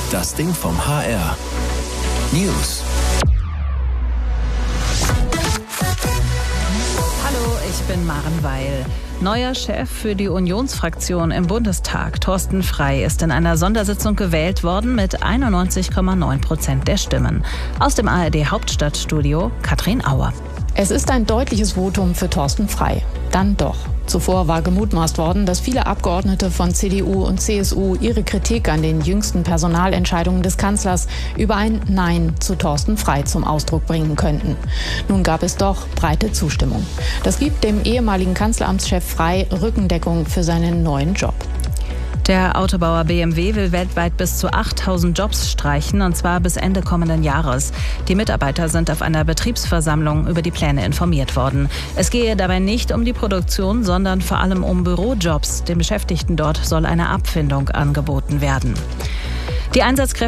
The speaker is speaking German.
Das Ding vom HR. News. Hallo, ich bin Maren Weil. Neuer Chef für die Unionsfraktion im Bundestag, Thorsten Frey, ist in einer Sondersitzung gewählt worden mit 91,9% der Stimmen. Aus dem ARD-Hauptstadtstudio Katrin Auer. Es ist ein deutliches Votum für Thorsten Frey. Dann doch. Zuvor war gemutmaßt worden, dass viele Abgeordnete von CDU und CSU ihre Kritik an den jüngsten Personalentscheidungen des Kanzlers über ein Nein zu Thorsten Frey zum Ausdruck bringen könnten. Nun gab es doch breite Zustimmung. Das gibt dem ehemaligen Kanzleramtschef Frey Rückendeckung für seinen neuen Job. Der Autobauer BMW will weltweit bis zu 8.000 Jobs streichen, und zwar bis Ende kommenden Jahres. Die Mitarbeiter sind auf einer Betriebsversammlung über die Pläne informiert worden. Es gehe dabei nicht um die Produktion, sondern vor allem um Bürojobs. Den Beschäftigten dort soll eine Abfindung angeboten werden. Die Einsatzkräfte